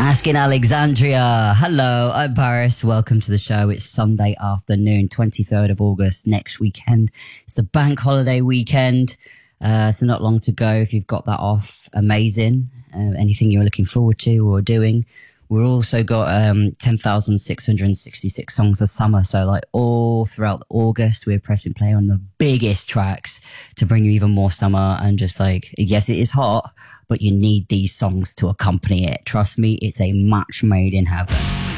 Mask in Alexandria. Hello, I'm Paris. Welcome to the show. It's Sunday afternoon, 23rd of August, next weekend. It's the bank holiday weekend, so not long to go. If you've got that off, amazing. Anything you're looking forward to or doing. We've also got 10,666 songs of summer, so like all throughout August, we're pressing play on the biggest tracks to bring you even more summer and just like, yes, it is hot, but you need these songs to accompany it. Trust me, it's a match made in heaven.